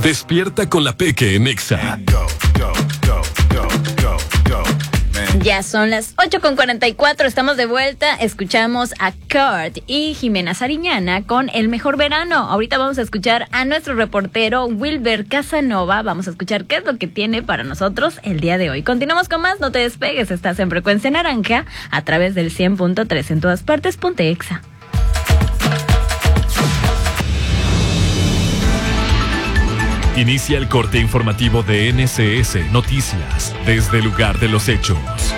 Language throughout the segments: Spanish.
Despierta con la Peque en Exa. Ya son las 8:44, estamos de vuelta, escuchamos a Kurt y Jimena Sariñana con El Mejor Verano. Ahorita vamos a escuchar a nuestro reportero Wilber Casanova, vamos a escuchar qué es lo que tiene para nosotros el día de hoy. Continuamos con más, no te despegues, estás en Frecuencia Naranja a través del 100.3 en todas partes, ponte Exa. Inicia el corte informativo de NCS Noticias desde el lugar de los hechos.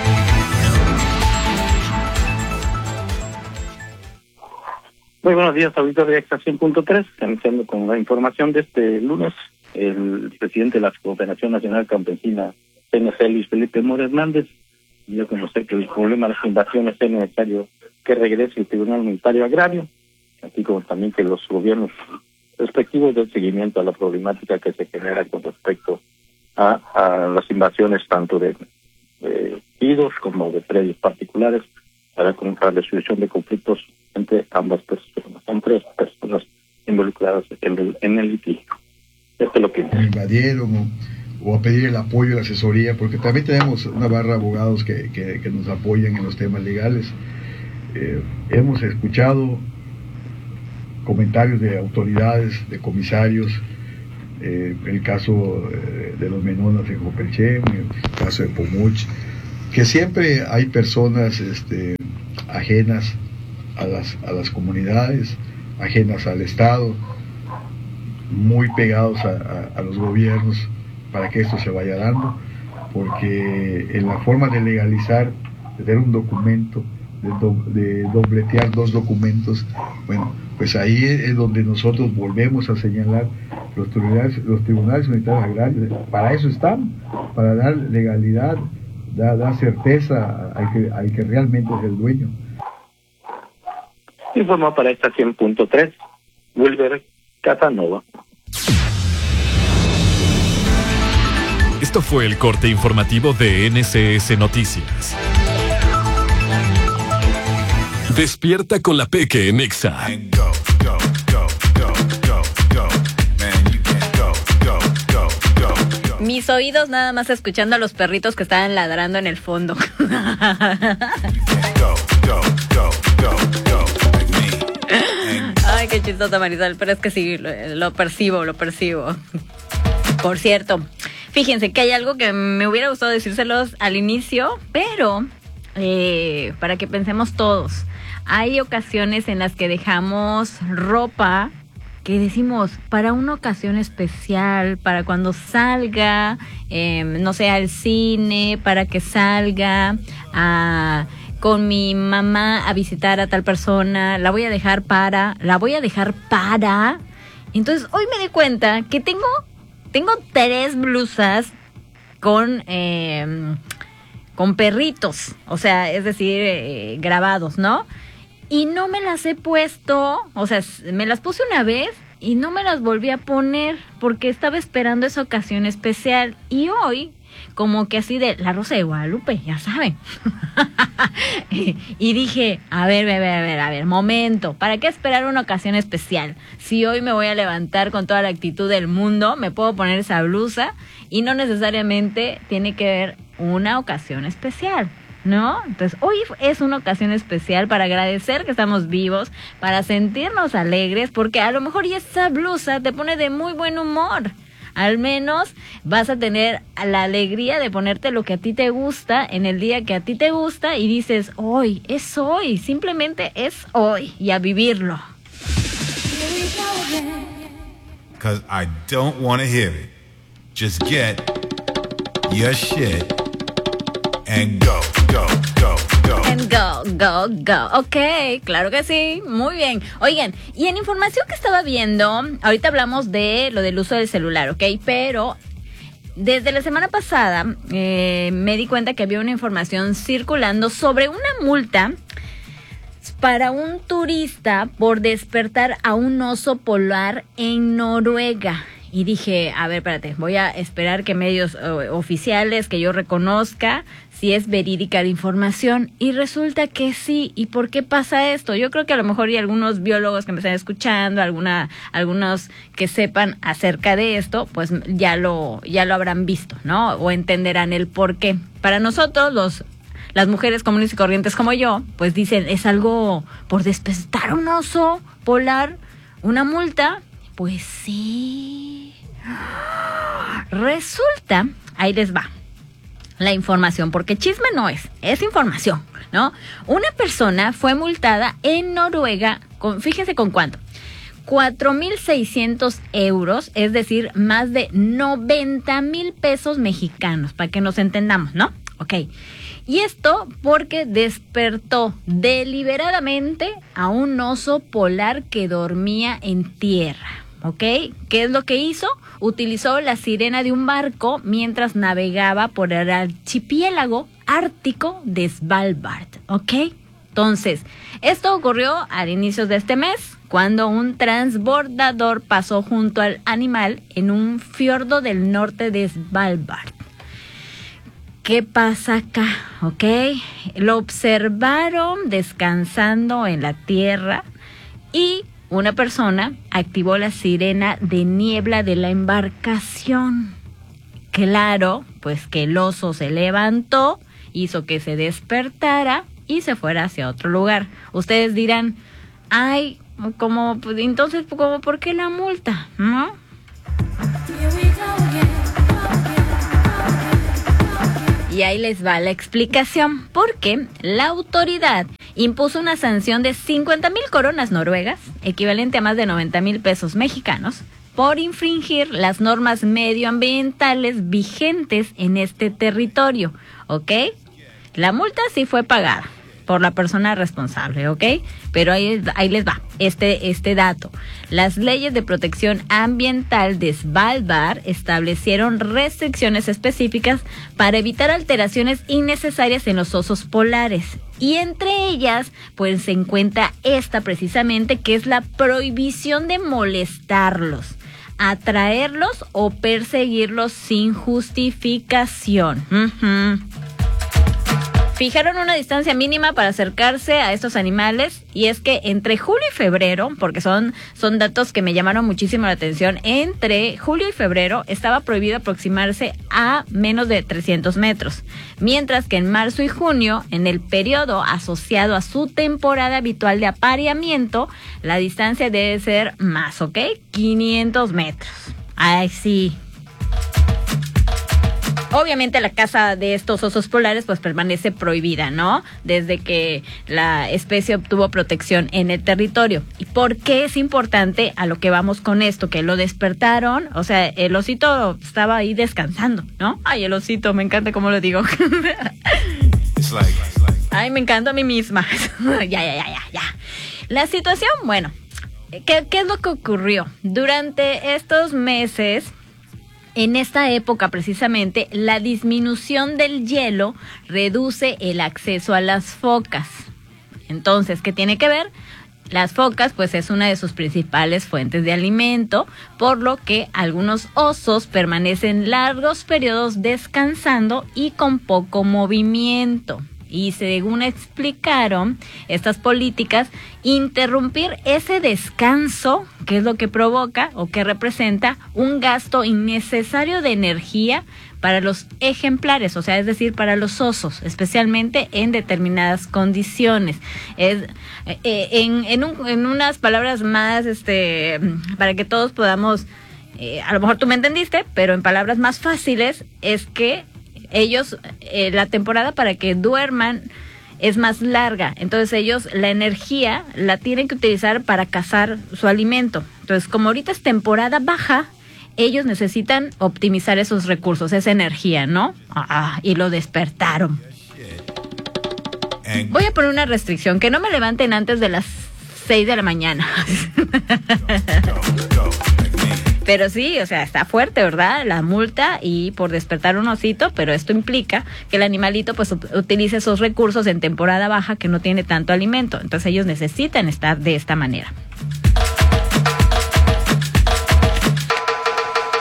Muy buenos días, auditorio de Exa 100.3, iniciando con la información de este lunes. El presidente de la Cooperación Nacional Campesina, CNC, Luis Felipe Mora Hernández, dio a conocer que el problema de las invasiones es necesario que regrese el Tribunal Unitario Agrario, así como también que los gobiernos respectivos del seguimiento a la problemática que se genera con respecto a las invasiones tanto de ejidos como de predios particulares para la resolución de conflictos entre ambas personas, entre personas involucradas en el litigio. Esto es lo que invadieron o a pedir el apoyo y la asesoría, porque también tenemos una barra de abogados que nos apoyan en los temas legales. Hemos escuchado comentarios de autoridades, de comisarios, el caso de los menonas en Jopelchen, el caso de Pomuch, que siempre hay personas ajenas a las comunidades, ajenas al Estado, muy pegados a los gobiernos para que esto se vaya dando, porque en la forma de legalizar, de tener un documento, de dobletear dos documentos, bueno, pues ahí es donde nosotros volvemos a señalar los tribunales unitarios agrarios. Para eso están, para dar legalidad, dar certeza al que realmente es el dueño. Informó para esta 100.3 Wilber Casanova. Esto fue el corte informativo de NCS Noticias. Despierta con la Peque en Exa. Mis oídos nada más escuchando a los perritos que estaban ladrando en el fondo. Ay, qué chistosa, Marisol, pero es que sí, lo percibo. Por cierto, fíjense que hay algo que me hubiera gustado decírselos al inicio, pero para que pensemos todos. Hay ocasiones en las que dejamos ropa que decimos para una ocasión especial, para cuando salga, no sé, al cine, para que salga con mi mamá a visitar a tal persona, la voy a dejar para. Entonces hoy me di cuenta que tengo 3 blusas con perritos, o sea, es decir, grabados, ¿no? Y no me las he puesto, o sea, me las puse una vez y no me las volví a poner porque estaba esperando esa ocasión especial. Y hoy, como que así de la Rosa de Guadalupe, ya saben. Y dije, a ver, momento, ¿para qué esperar una ocasión especial? Si hoy me voy a levantar con toda la actitud del mundo, me puedo poner esa blusa y no necesariamente tiene que ver una ocasión especial, ¿no? Entonces hoy es una ocasión especial para agradecer que estamos vivos, para sentirnos alegres, porque a lo mejor y esa blusa te pone de muy buen humor. Al menos vas a tener la alegría de ponerte lo que a ti te gusta en el día que a ti te gusta y dices, hoy, es hoy, simplemente es hoy, y a vivirlo. 'Cause I don't want to hear it. Just get your shit and go. And go. Ok, claro que sí, muy bien. Oigan, y en información que estaba viendo, ahorita hablamos de lo del uso del celular, ok, pero desde la semana pasada me di cuenta que había una información circulando sobre una multa para un turista por despertar a un oso polar en Noruega. Y dije, a ver, espérate, voy a esperar que medios oficiales, que yo reconozca si es verídica la información. Y resulta que sí. ¿Y por qué pasa esto? Yo creo que a lo mejor hay algunos biólogos que me están escuchando, algunos que sepan acerca de esto, pues ya lo habrán visto, ¿no? O entenderán el por qué. Para nosotros, las mujeres comunes y corrientes como yo, pues dicen, es algo por despertar un oso polar, una multa. Pues sí. Resulta, ahí les va la información, porque chisme no es información, ¿no? Una persona fue multada en Noruega fíjense con cuánto, 4,600 euros, es decir, más de 90,000 pesos mexicanos, para que nos entendamos, ¿no? Ok. Y esto porque despertó deliberadamente a un oso polar que dormía en tierra. ¿Ok? ¿Qué es lo que hizo? Utilizó la sirena de un barco mientras navegaba por el archipiélago ártico de Svalbard. ¿Ok? Entonces, esto ocurrió al inicio de este mes, cuando un transbordador pasó junto al animal en un fiordo del norte de Svalbard. ¿Qué pasa acá? ¿Ok? Lo observaron descansando en la tierra y una persona activó la sirena de niebla de la embarcación. Claro, pues que el oso se levantó, hizo que se despertara y se fuera hacia otro lugar. Ustedes dirán, ay, entonces, ¿por qué la multa? ¿No? Y ahí les va la explicación, porque la autoridad impuso una sanción de 50,000 coronas noruegas, equivalente a más de 90,000 pesos mexicanos, por infringir las normas medioambientales vigentes en este territorio, ¿ok? La multa sí fue pagada por la persona responsable, ¿ok? Pero ahí les va este dato. Las leyes de protección ambiental de Svalbard establecieron restricciones específicas para evitar alteraciones innecesarias en los osos polares. Y entre ellas, pues se encuentra esta precisamente, que es la prohibición de molestarlos, atraerlos o perseguirlos sin justificación. Fijaron una distancia mínima para acercarse a estos animales, y es que entre julio y febrero, porque son datos que me llamaron muchísimo la atención, entre julio y febrero estaba prohibido aproximarse a menos de 300 metros, mientras que en marzo y junio, en el periodo asociado a su temporada habitual de apareamiento, la distancia debe ser más, ¿ok? 500 metros. Ay, sí. Obviamente la caza de estos osos polares pues permanece prohibida, ¿no? Desde que la especie obtuvo protección en el territorio. ¿Y por qué es importante? A lo que vamos con esto, que lo despertaron, o sea, el osito estaba ahí descansando, ¿no? Ay, el osito, me encanta cómo lo digo. Ay, me encanta a mí misma. Ya. La situación, bueno, ¿qué es lo que ocurrió? Durante estos meses, en esta época precisamente, la disminución del hielo reduce el acceso a las focas. Entonces, ¿qué tiene que ver? Las focas, pues es una de sus principales fuentes de alimento, por lo que algunos osos permanecen largos periodos descansando y con poco movimiento. Y según explicaron estas políticas, interrumpir ese descanso, que es lo que provoca o que representa un gasto innecesario de energía para los ejemplares, o sea, es decir, para los osos, especialmente en determinadas condiciones. En unas palabras más, para que todos podamos, a lo mejor tú me entendiste, pero en palabras más fáciles, es que ellos, la temporada para que duerman es más larga, entonces ellos la energía la tienen que utilizar para cazar su alimento. Entonces, como ahorita es temporada baja, ellos necesitan optimizar esos recursos, esa energía, ¿no? Y lo despertaron. Voy a poner una restricción, que no me levanten antes de las 6 de la mañana. Pero sí, o sea, está fuerte, ¿verdad? La multa y por despertar un osito, pero esto implica que el animalito pues utilice esos recursos en temporada baja que no tiene tanto alimento. Entonces ellos necesitan estar de esta manera.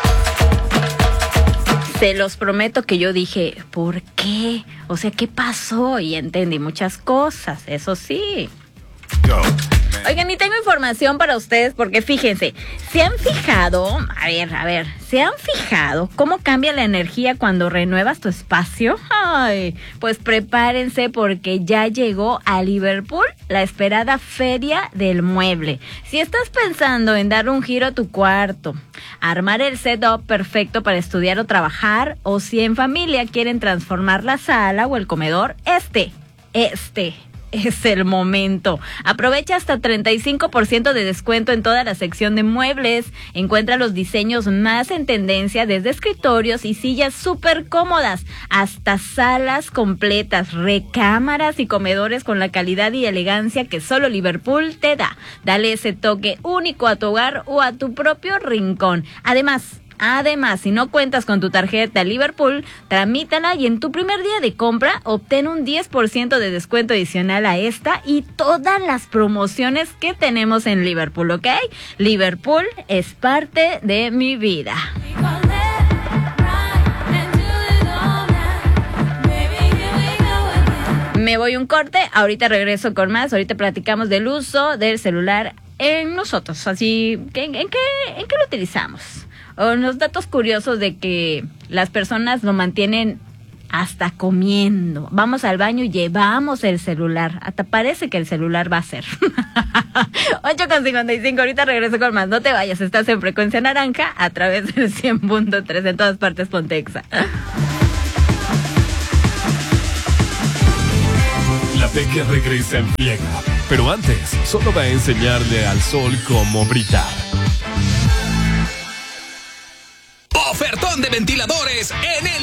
Se los prometo que yo dije, ¿por qué? O sea, ¿qué pasó? Y entendí muchas cosas, eso sí. Go. Oigan, y tengo información para ustedes porque fíjense, ¿se han fijado? ¿Se han fijado cómo cambia la energía cuando renuevas tu espacio? Ay, pues prepárense porque ya llegó a Liverpool la esperada Feria del Mueble. Si estás pensando en dar un giro a tu cuarto, armar el setup perfecto para estudiar o trabajar, o si en familia quieren transformar la sala o el comedor, este es el momento. Aprovecha hasta 35% de descuento en toda la sección de muebles. Encuentra los diseños más en tendencia, desde escritorios y sillas súper cómodas hasta salas completas, recámaras y comedores con la calidad y elegancia que solo Liverpool te da. Dale ese toque único a tu hogar o a tu propio rincón. Además, si no cuentas con tu tarjeta Liverpool, tramítala y en tu primer día de compra obtén un 10% de descuento adicional a esta y todas las promociones que tenemos en Liverpool, ¿ok? Liverpool es parte de mi vida. Me voy un corte, ahorita regreso con más, ahorita platicamos del uso del celular en nosotros, así, ¿en qué lo utilizamos? Unos datos curiosos de que las personas lo mantienen hasta comiendo. Vamos al baño y llevamos el celular. Hasta parece que el celular va a ser. 8:55, ahorita regreso con más. No te vayas, estás en Frecuencia Naranja a través del 100.3 en todas partes, ponte Exa. La Peque regresa en friega, pero antes solo va a enseñarle al sol cómo brillar. Ofertón de ventiladores en el